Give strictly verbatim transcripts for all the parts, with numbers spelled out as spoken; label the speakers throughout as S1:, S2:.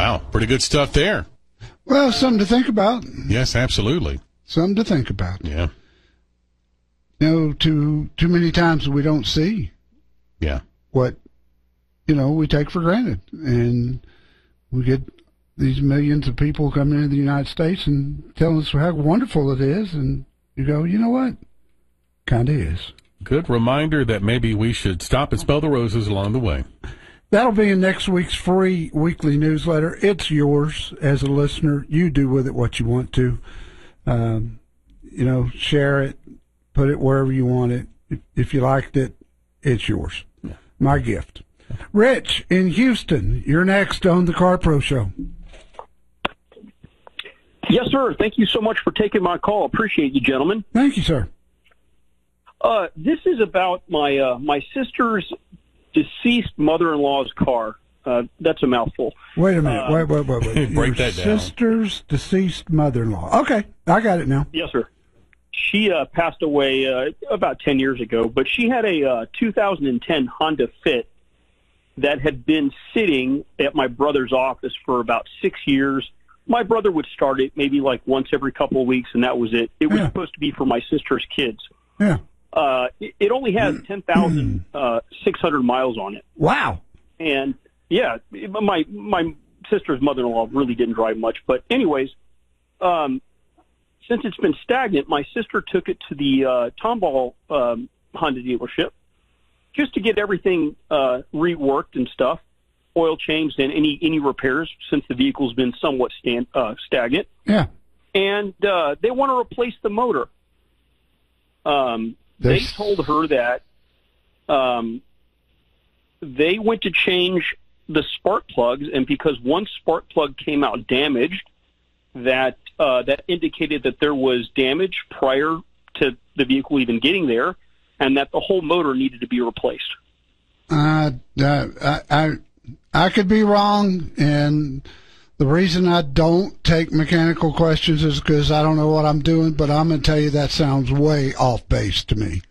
S1: Wow, pretty good stuff there.
S2: Well, something to think about.
S1: Yes, absolutely.
S2: Something to think about.
S1: Yeah.
S2: You know, too, too many times we don't see
S1: Yeah.
S2: what, you know, we take for granted. And we get these millions of people coming into the United States and telling us how wonderful it is. And you go, you know what? Kind of is.
S1: Good reminder that maybe we should stop and smell the roses along the way.
S2: That'll be in next week's free weekly newsletter. It's yours as a listener. You do with it what you want to. Um, you know, share it, put it wherever you want it. If, if you liked it, it's yours.
S1: Yeah.
S2: My gift. Rich in Houston, you're next on the Car Pro Show.
S3: Yes, sir. Thank you so much for taking my call. Appreciate you, gentlemen.
S2: Thank you, sir.
S3: Uh, this is about my uh, my sister's deceased mother-in-law's car. Uh, that's a mouthful.
S2: Wait a minute.
S3: Uh,
S2: wait, wait, wait, wait.
S1: Break
S2: Your
S1: that down.
S2: sister's deceased mother-in-law. Okay, I got it now.
S3: Yes, sir. She uh, passed away uh, about ten years ago, but she had a uh, two thousand ten Honda Fit that had been sitting at my brother's office for about six years. My brother would start it maybe like once every couple of weeks, and that was it. It was
S2: Yeah.
S3: supposed to be for my sister's kids.
S2: Yeah.
S3: Uh, it, it only has ten thousand six hundred miles on it.
S2: Wow.
S3: And, yeah, my my sister's mother-in-law really didn't drive much. But anyways, um, since it's been stagnant, my sister took it to the uh, Tomball um, Honda dealership just to get everything uh, reworked and stuff, oil changed and any any repairs since the vehicle's been somewhat stand, uh, stagnant.
S2: Yeah.
S3: And uh, they want to replace the motor. Um, they
S2: There's-
S3: told her that um, they went to change the spark plugs, and because one spark plug came out damaged, that uh, that indicated that there was damage prior to the vehicle even getting there, and that the whole motor needed to be replaced.
S2: Uh, uh, I, I, I could be wrong, and the reason I don't take mechanical questions is because I don't know what I'm doing, but I'm going to tell you that sounds way off base to me.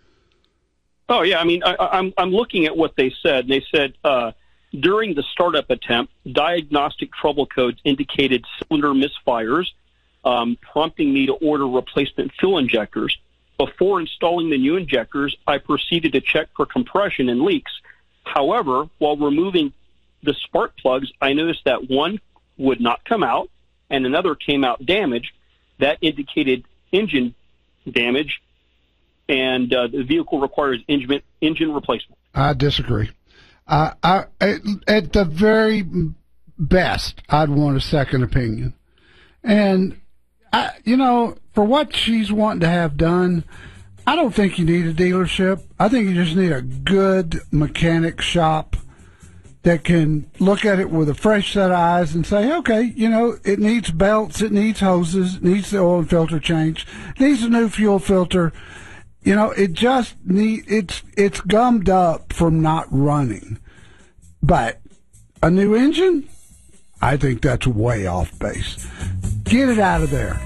S3: Oh, yeah. I mean, I, I'm I'm looking at what they said. They said uh, during the startup attempt, diagnostic trouble codes indicated cylinder misfires, um, prompting me to order replacement fuel injectors. Before installing the new injectors, I proceeded to check for compression and leaks. However, while removing the spark plugs, I noticed that one would not come out and another came out damaged. That indicated engine damage, and uh, the vehicle requires engine, engine replacement.
S2: I disagree. Uh, I, at, at the very best, I'd want a second opinion. And, I, you know, for what she's wanting to have done, I don't think you need a dealership. I think you just need a good mechanic shop that can look at it with a fresh set of eyes and say, okay, you know, it needs belts, it needs hoses, it needs the oil and filter change, it needs a new fuel filter. You know, it just need it's it's gummed up from not running. But a new engine, I think that's way off base. Get it out of there.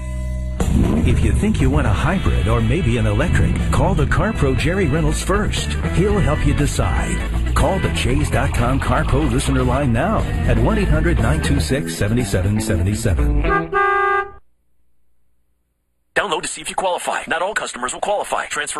S4: If you think you want a hybrid or maybe an electric, call the CarPro Jerry Reynolds first. He'll help you decide. Call the Chase dot com CarPro listener line now at one eight hundred nine two six seven seven seven seven.
S5: Download to see if you qualify. Not all customers will qualify. Transfer